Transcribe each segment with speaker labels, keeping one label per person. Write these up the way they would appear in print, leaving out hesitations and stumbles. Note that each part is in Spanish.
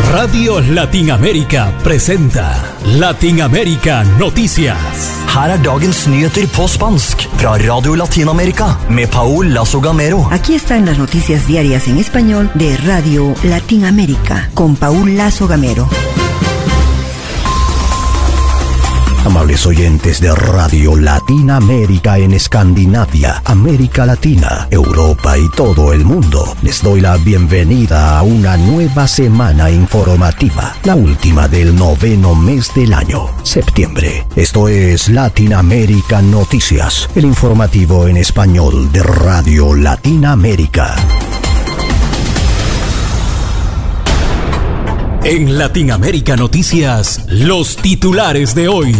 Speaker 1: Radio Latinamérica presenta Latinamérica Noticias.
Speaker 2: Her dagens nyheter på spansk fra Radio Latinamerika med Paul Lazo Gamero.
Speaker 3: Aquí están las noticias diarias en español de Radio Latinamérica con Paul Lazo Gamero.
Speaker 4: Amables oyentes de Radio Latinamérica en Escandinavia, América Latina, Europa y todo el mundo, les doy la bienvenida a una nueva semana informativa, la última del 9º mes del año, septiembre. Esto es Latinamérica Noticias, el informativo en español de Radio Latinamérica.
Speaker 1: En Latinamérica Noticias, los titulares de hoy.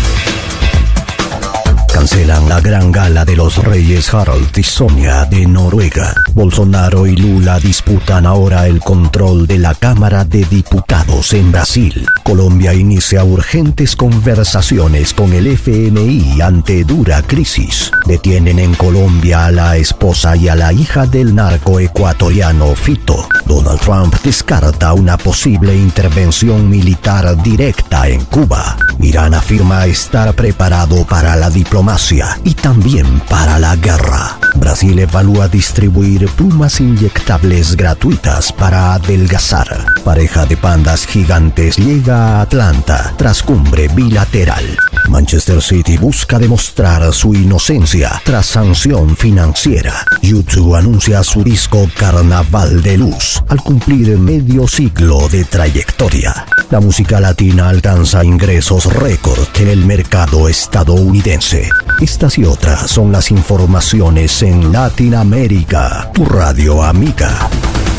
Speaker 4: Cancelan la gran gala de los reyes Harald y Sonja de Noruega. Bolsonaro y Lula disputan ahora el control de la Cámara de Diputados en Brasil. Colombia inicia urgentes conversaciones con el FMI ante dura crisis. Detienen en Colombia a la esposa y a la hija del narco ecuatoriano Fito. Donald Trump descarta una posible intervención militar directa en Cuba. Irán afirma estar preparado para la diplomacia y también para la guerra. Brasil evalúa distribuir plumas inyectables gratuitas para adelgazar. Pareja de pandas gigantes llega a Atlanta tras cumbre bilateral. Manchester City busca demostrar su inocencia tras sanción financiera. U2 anuncia su disco Carnaval de Luz al cumplir medio siglo de trayectoria. La música latina alcanza ingresos récord en el mercado estadounidense. Estas y otras son las informaciones en Latinoamérica, tu radio amiga.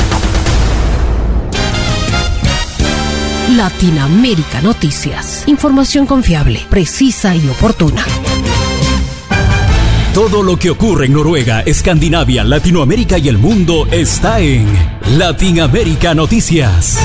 Speaker 5: Latinamérica Noticias. Información confiable, precisa y oportuna.
Speaker 1: Todo lo que ocurre en Noruega, Escandinavia, Latinoamérica y el mundo está en Latinamérica Noticias.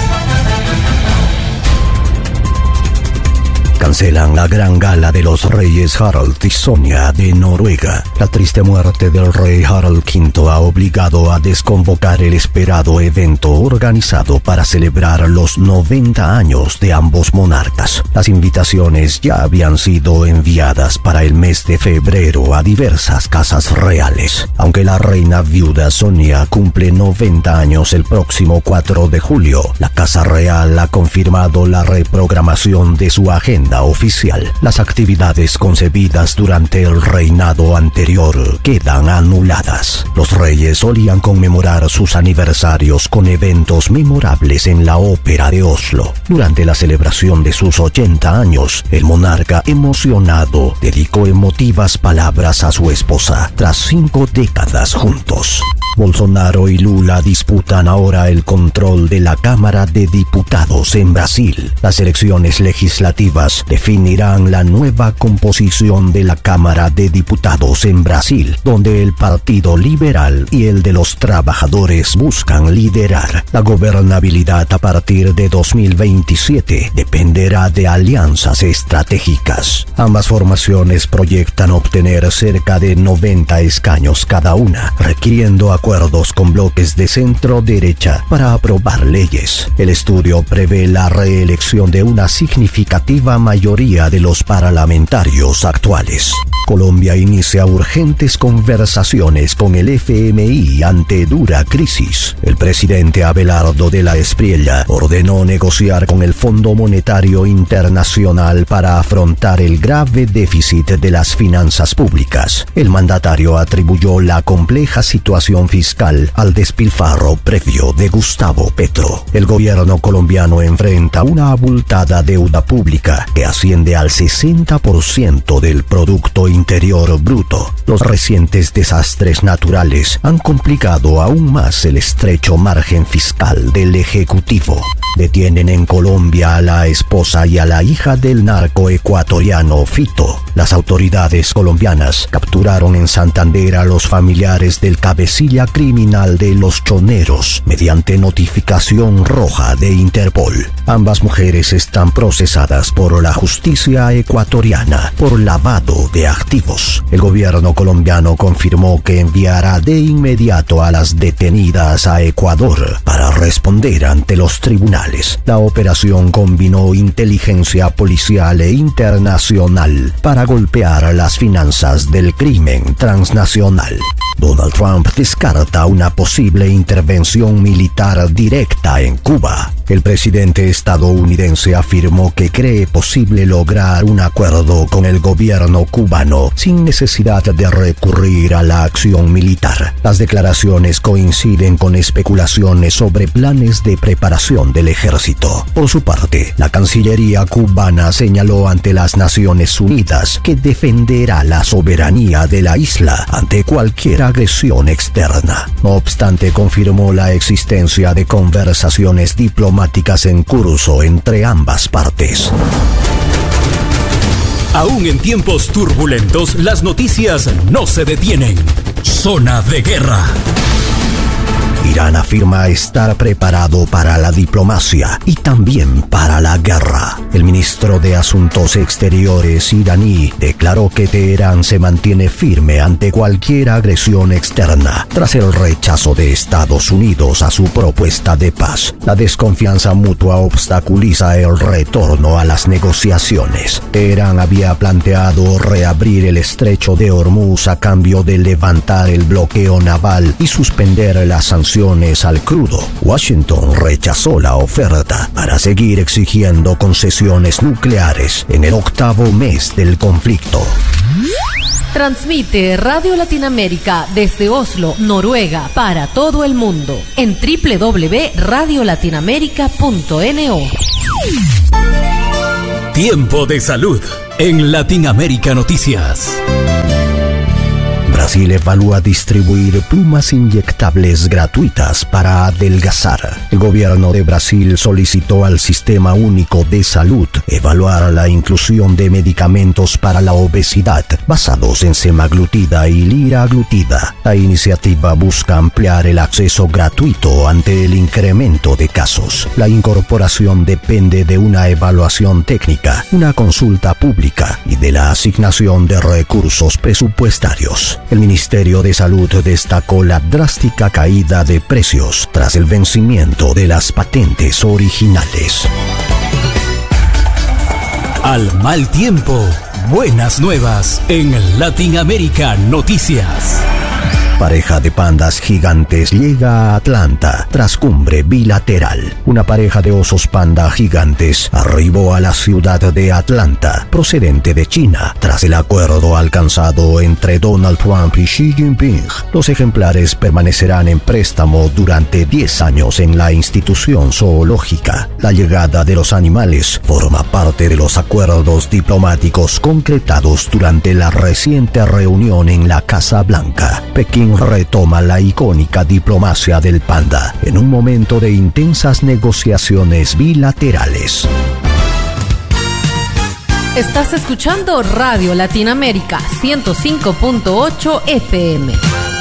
Speaker 4: Cancelan la gran gala de los reyes Harald y Sonja de Noruega. La triste muerte del rey Harald V ha obligado a desconvocar el esperado evento organizado para celebrar los 90 años de ambos monarcas. Las invitaciones ya habían sido enviadas para el mes de febrero a diversas casas reales. Aunque la reina viuda Sonja cumple 90 años el próximo 4 de julio, la Casa Real ha confirmado la reprogramación de su agenda oficial. Las actividades concebidas durante el reinado anterior quedan anuladas. Los reyes solían conmemorar sus aniversarios con eventos memorables en la Ópera de Oslo. Durante la celebración de sus 80 años, el monarca emocionado dedicó emotivas palabras a su esposa tras 5 décadas juntos. Bolsonaro y Lula disputan ahora el control de la Cámara de Diputados en Brasil. Las elecciones legislativas definirán la nueva composición de la Cámara de Diputados en Brasil, donde el Partido Liberal y el de los Trabajadores buscan liderar. La gobernabilidad a partir de 2027 dependerá de alianzas estratégicas. Ambas formaciones proyectan obtener cerca de 90 escaños cada una, requiriendo acuerdos con bloques de centro-derecha para aprobar leyes. El estudio prevé la reelección de una significativa mayoría de los parlamentarios actuales. Colombia inicia urgentes conversaciones con el FMI ante dura crisis. El presidente Abelardo de la Espriella ordenó negociar con el Fondo Monetario Internacional para afrontar el grave déficit de las finanzas públicas. El mandatario atribuyó la compleja situación fiscal al despilfarro previo de Gustavo Petro. El gobierno colombiano enfrenta una abultada deuda pública que asciende al 60% del Producto Interior Bruto. Los recientes desastres naturales han complicado aún más el estrecho margen fiscal del Ejecutivo. Detienen en Colombia a la esposa y a la hija del narco ecuatoriano Fito. Las autoridades colombianas capturaron en Santander a los familiares del cabecilla criminal de Los Choneros mediante notificación roja de Interpol. Ambas mujeres están procesadas por la justicia ecuatoriana por lavado de activos. El gobierno colombiano confirmó que enviará de inmediato a las detenidas a Ecuador para responder ante los tribunales. La operación combinó inteligencia policial e internacional para golpear las finanzas del crimen transnacional. Donald Trump descarta una posible intervención militar directa en Cuba. El presidente estadounidense afirmó que cree posible lograr un acuerdo con el gobierno cubano sin necesidad de recurrir a la acción militar. Las declaraciones coinciden con especulaciones sobre planes de preparación del ejército. Por su parte, la Cancillería cubana señaló ante las Naciones Unidas que defenderá la soberanía de la isla ante cualquier agresión externa. No obstante, confirmó la existencia de conversaciones diplomáticas en curso entre ambas partes.
Speaker 1: Aún en tiempos turbulentos, las noticias no se detienen. Zona de guerra.
Speaker 4: Irán afirma estar preparado para la diplomacia y también para la guerra. El ministro de Asuntos Exteriores iraní declaró que Teherán se mantiene firme ante cualquier agresión externa tras el rechazo de Estados Unidos a su propuesta de paz. La desconfianza mutua obstaculiza el retorno a las negociaciones. Teherán había planteado reabrir el estrecho de Hormuz a cambio de levantar el bloqueo naval y suspender las sanciones al crudo. Washington rechazó la oferta para seguir exigiendo concesiones nucleares en el 8º mes del conflicto.
Speaker 5: Transmite Radio Latinoamérica desde Oslo, Noruega, para todo el mundo en www.radiolatinoamerica.no.
Speaker 1: Tiempo de salud en Latinoamérica Noticias.
Speaker 4: Brasil evalúa distribuir plumas inyectables gratuitas para adelgazar. El gobierno de Brasil solicitó al Sistema Único de Salud evaluar la inclusión de medicamentos para la obesidad basados en semaglutida y liraglutida. La iniciativa busca ampliar el acceso gratuito ante el incremento de casos. La incorporación depende de una evaluación técnica, una consulta pública y de la asignación de recursos presupuestarios. El Ministerio de Salud destacó la drástica caída de precios tras el vencimiento de las patentes originales.
Speaker 1: Al mal tiempo, buenas nuevas en Latinoamérica Noticias.
Speaker 4: Pareja de pandas gigantes llega a Atlanta tras cumbre bilateral. Una pareja de osos panda gigantes arribó a la ciudad de Atlanta, procedente de China, tras el acuerdo alcanzado entre Donald Trump y Xi Jinping. Los ejemplares permanecerán en préstamo durante 10 años en la institución zoológica. La llegada de los animales forma parte de los acuerdos diplomáticos concretados durante la reciente reunión en la Casa Blanca. Pekín retoma la icónica diplomacia del panda en un momento de intensas negociaciones bilaterales.
Speaker 5: Estás escuchando Radio Latinoamérica 105.8 FM.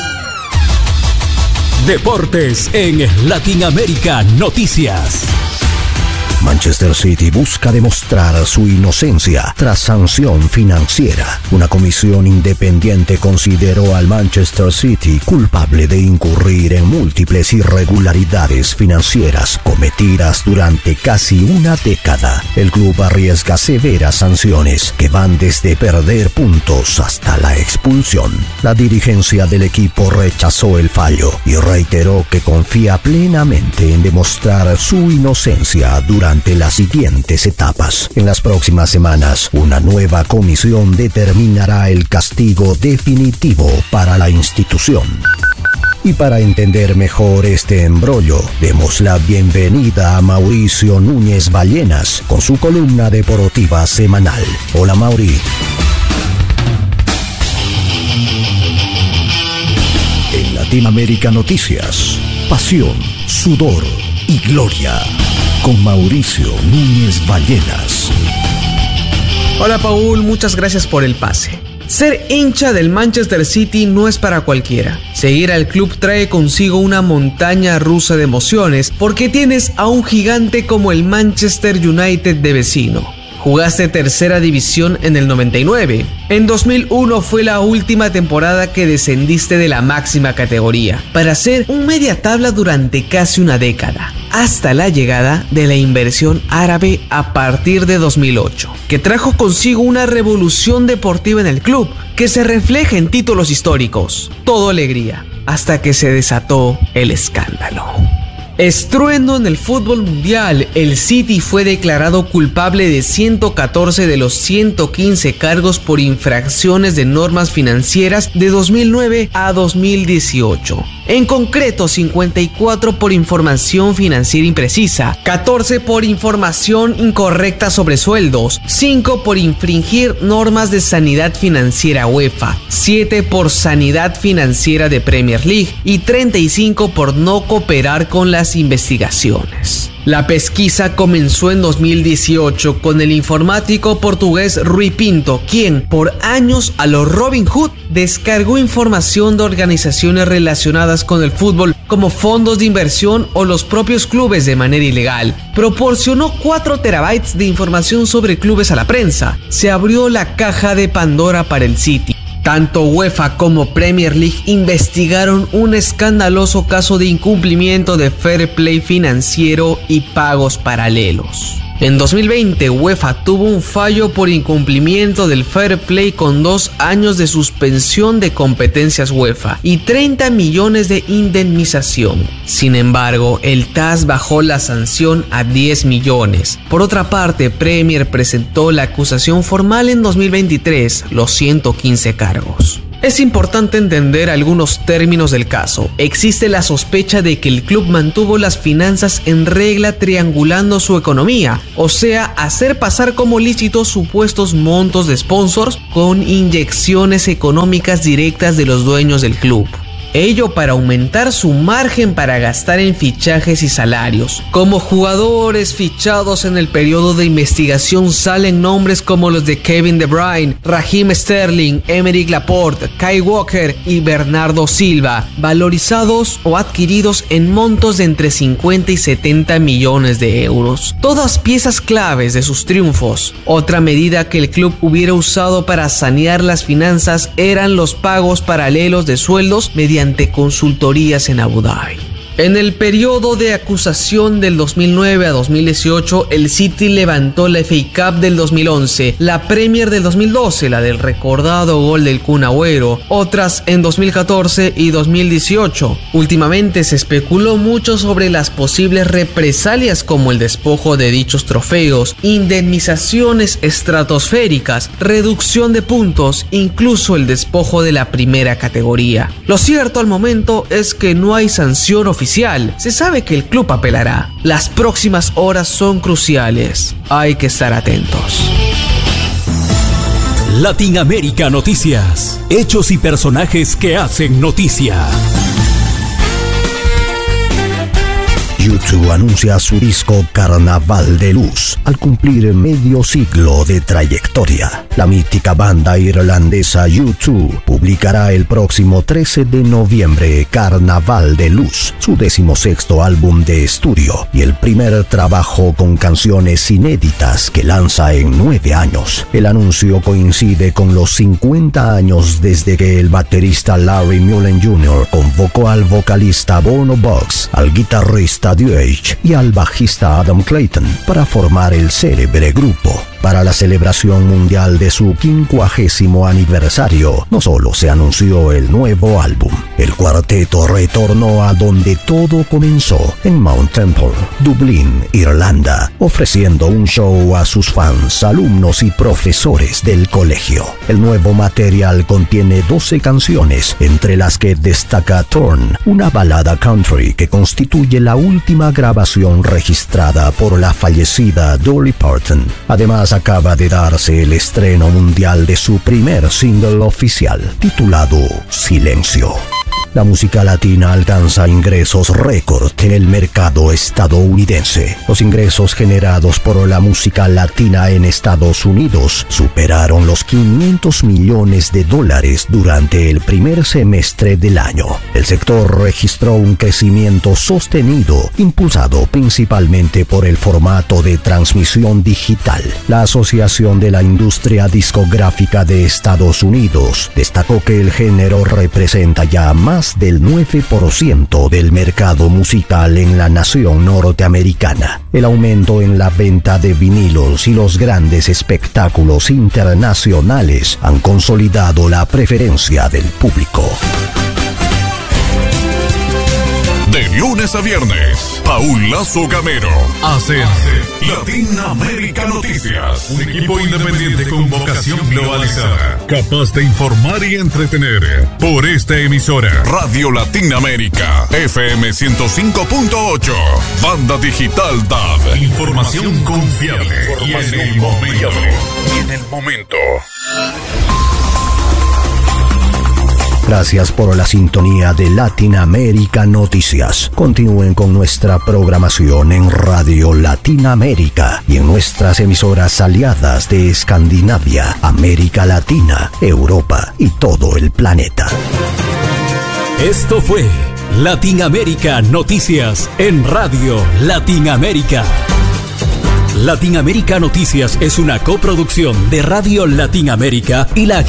Speaker 1: Deportes en Latinoamérica Noticias.
Speaker 4: Manchester City busca demostrar su inocencia tras sanción financiera. Una comisión independiente consideró al Manchester City culpable de incurrir en múltiples irregularidades financieras cometidas durante casi una década. El club arriesga severas sanciones que van desde perder puntos hasta la expulsión. La dirigencia del equipo rechazó el fallo y reiteró que confía plenamente en demostrar su inocencia durante las siguientes etapas. En las próximas semanas, una nueva comisión determinará el castigo definitivo para la institución. Y para entender mejor este embrollo, demos la bienvenida a Mauricio Núñez Ballenas con su columna deportiva semanal. Hola, Mauri. En Latinoamérica Noticias, pasión, sudor y gloria. Con Mauricio Núñez Ballenas.
Speaker 6: Hola Paul, muchas gracias por el pase. Ser hincha del Manchester City no es para cualquiera. Seguir al club trae consigo una montaña rusa de emociones porque tienes a un gigante como el Manchester United de vecino. Jugaste tercera división en el 99. En 2001 fue la última temporada que descendiste de la máxima categoría, para ser un media tabla durante casi una década, hasta la llegada de la inversión árabe a partir de 2008, que trajo consigo una revolución deportiva en el club, que se refleja en títulos históricos. Todo alegría, hasta que se desató el escándalo. Estruendo en el fútbol mundial, el City fue declarado culpable de 114 de los 115 cargos por infracciones de normas financieras de 2009 a 2018. En concreto, 54 por información financiera imprecisa, 14 por información incorrecta sobre sueldos, 5 por infringir normas de sanidad financiera UEFA, 7 por sanidad financiera de Premier League y 35 por no cooperar con las investigaciones. La pesquisa comenzó en 2018 con el informático portugués Rui Pinto, quien por años a lo Robin Hood descargó información de organizaciones relacionadas con el fútbol como fondos de inversión o los propios clubes de manera ilegal. Proporcionó 4 terabytes de información sobre clubes a la prensa. Se abrió la caja de Pandora para el City. Tanto UEFA como Premier League investigaron un escandaloso caso de incumplimiento de fair play financiero y pagos paralelos. En 2020, UEFA tuvo un fallo por incumplimiento del fair play con 2 años de suspensión de competencias UEFA y 30 millones de indemnización. Sin embargo, el TAS bajó la sanción a 10 millones. Por otra parte, Premier presentó la acusación formal en 2023, los 115 cargos. Es importante entender algunos términos del caso. Existe la sospecha de que el club mantuvo las finanzas en regla triangulando su economía, o sea, hacer pasar como lícitos supuestos montos de sponsors con inyecciones económicas directas de los dueños del club. Ello para aumentar su margen para gastar en fichajes y salarios. Como jugadores fichados en el periodo de investigación salen nombres como los de Kevin De Bruyne, Raheem Sterling, Aymeric Laporte, Kyle Walker y Bernardo Silva, valorizados o adquiridos en montos de entre 50 y 70 millones de euros. Todas piezas claves de sus triunfos. Otra medida que el club hubiera usado para sanear las finanzas eran los pagos paralelos de sueldos mediante consultorías en Abu Dhabi. En el periodo de acusación del 2009 a 2018, el City levantó la FA Cup del 2011, la Premier del 2012, la del recordado gol del Kun Agüero, otras en 2014 y 2018. Últimamente se especuló mucho sobre las posibles represalias como el despojo de dichos trofeos, indemnizaciones estratosféricas, reducción de puntos, incluso el despojo de la primera categoría. Lo cierto al momento es que no hay sanción oficial. Se sabe que el club apelará. Las próximas horas son cruciales. Hay que estar atentos.
Speaker 1: Latinoamérica Noticias. Hechos y personajes que hacen noticia.
Speaker 4: U2 anuncia su disco Carnaval de Luz al cumplir medio siglo de trayectoria. La mítica banda irlandesa U2 publicará el próximo 13 de noviembre Carnaval de Luz, su 16º álbum de estudio y el primer trabajo con canciones inéditas que lanza en 9 años. El anuncio coincide con los 50 años desde que el baterista Larry Mullen Jr. convocó al vocalista Bono Buggs, al guitarrista Duage y al bajista Adam Clayton para formar el célebre grupo. Para la celebración mundial de su 50º aniversario, no solo se anunció el nuevo álbum, el cuarteto retornó a donde todo comenzó, en Mount Temple, Dublín, Irlanda, ofreciendo un show a sus fans, alumnos y profesores del colegio. El nuevo material contiene 12 canciones, entre las que destaca Torn, una balada country que constituye la última grabación registrada por la fallecida Dolly Parton. Además, acaba de darse el estreno mundial de su primer single oficial, titulado Silencio. La música latina alcanza ingresos récord en el mercado estadounidense. Los ingresos generados por la música latina en Estados Unidos superaron los $500 millones durante el primer semestre del año. El sector registró un crecimiento sostenido, impulsado principalmente por el formato de transmisión digital. La Asociación de la Industria Discográfica de Estados Unidos destacó que el género representa ya más del 9% del mercado musical en la nación norteamericana. El aumento en la venta de vinilos y los grandes espectáculos internacionales han consolidado la preferencia del público.
Speaker 7: De lunes a viernes, Paul Lazo Gamero hace Latinoamérica Noticias. Un equipo independiente con vocación globalizada, capaz de informar y entretener. Por esta emisora, Radio Latinoamérica, FM 105.8, Banda Digital DAB. Información confiable y en el momento.
Speaker 4: Gracias por la sintonía de Latinoamérica Noticias. Continúen con nuestra programación en Radio Latinoamérica y en nuestras emisoras aliadas de Escandinavia, América Latina, Europa y todo el planeta.
Speaker 1: Esto fue Latinoamérica Noticias en Radio Latinoamérica. Latinoamérica Noticias es una coproducción de Radio Latinoamérica y la